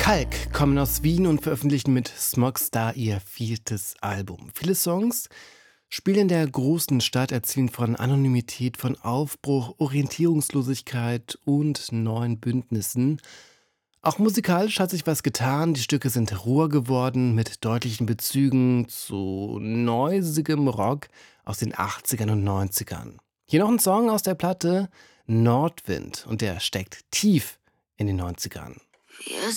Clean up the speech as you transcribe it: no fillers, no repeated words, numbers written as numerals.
Kalk kommen aus Wien und veröffentlichen mit Smogstar ihr 4. Album. Viele Songs spielen in der großen Stadt, erzählen von Anonymität, von Aufbruch, Orientierungslosigkeit und neuen Bündnissen. Auch musikalisch hat sich was getan. Die Stücke sind roher geworden mit deutlichen Bezügen zu neusigem Rock aus den 80ern und 90ern. Hier noch ein Song aus der Platte Nordwind und der steckt tief in den 90ern. Wir